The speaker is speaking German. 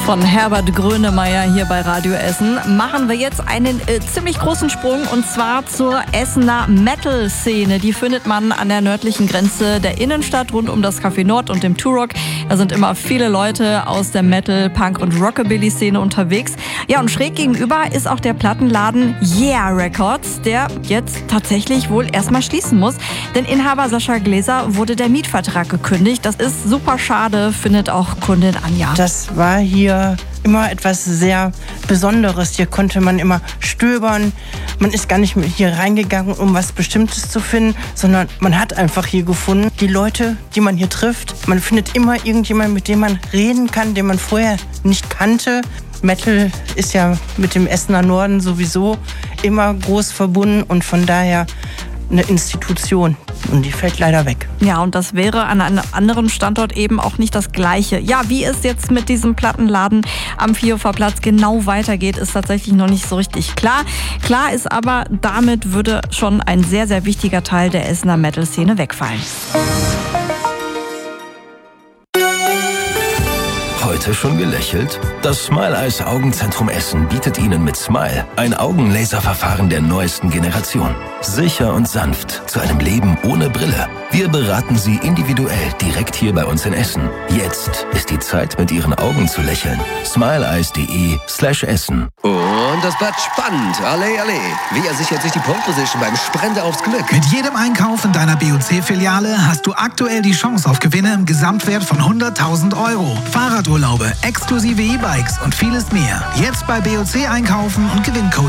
Von Herbert Grönemeyer hier bei Radio Essen machen wir jetzt einen ziemlich großen Sprung, und zwar zur Essener Metal-Szene. Die findet man an der nördlichen Grenze der Innenstadt rund um das Café Nord und dem Turok. Da sind immer viele Leute aus der Metal-, Punk- und Rockabilly-Szene unterwegs. Ja, und schräg gegenüber ist auch der Plattenladen Yeah Records, der jetzt tatsächlich wohl erstmal schließen muss. Denn Inhaber Sascha Gläser wurde der Mietvertrag gekündigt. Das ist super schade, findet auch Kundin Anja. Das war hier immer etwas sehr Besonderes. Hier konnte man immer stöbern. Man ist gar nicht mehr hier reingegangen, um was Bestimmtes zu finden, sondern man hat einfach hier gefunden. Die Leute, die man hier trifft, man findet immer irgendjemanden, mit dem man reden kann, den man vorher nicht kannte. Metal ist ja mit dem Essener Norden sowieso immer groß verbunden und von daher eine Institution. Und die fällt leider weg. Ja, und das wäre an einem anderen Standort eben auch nicht das Gleiche. Ja, wie es jetzt mit diesem Plattenladen am Viehhofer-Platz genau weitergeht, ist tatsächlich noch nicht so richtig klar. Klar ist aber, damit würde schon ein sehr, sehr wichtiger Teil der Essener Metal-Szene wegfallen. Heute schon gelächelt? Das Smile Eyes Augenzentrum Essen bietet Ihnen mit Smile ein Augenlaserverfahren der neuesten Generation. Sicher und sanft zu einem Leben ohne Brille. Wir beraten Sie individuell direkt hier bei uns in Essen. Jetzt ist die Zeit, mit Ihren Augen zu lächeln. smileeyes.de/Essen. Und das bleibt spannend. Alle. Wie sichert sich die Pole Position beim Sprint aufs Glück? Mit jedem Einkauf in deiner BOC-Filiale hast du aktuell die Chance auf Gewinne im Gesamtwert von 100.000 €. Fahrradurlaube, exklusive E-Bikes und vieles mehr. Jetzt bei BOC einkaufen und Gewinncode